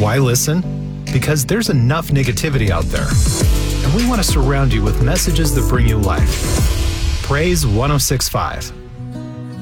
Why listen? Because there's enough negativity out there. And we want to surround you with messages that bring you life. Praise 1065.